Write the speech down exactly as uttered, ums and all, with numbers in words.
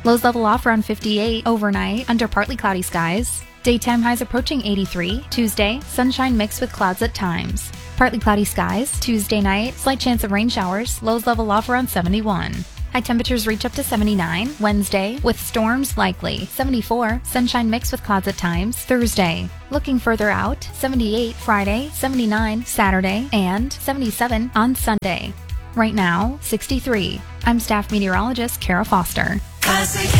Lows level off around fifty-eight overnight under partly cloudy skies. Daytime highs approaching eighty-three. Tuesday, sunshine mixed with clouds at times. Partly cloudy skies. Tuesday night, slight chance of rain showers. Lows level off around seventy-one. High temperatures reach up to seventy-nine. Wednesday, with storms likely. seventy-four. Sunshine mixed with clouds at times. Thursday, looking further out, seventy-eight Friday, seventy-nine Saturday, and seventy-seven on Sunday. Right now, sixty-three. I'm staff meteorologist Kara Foster.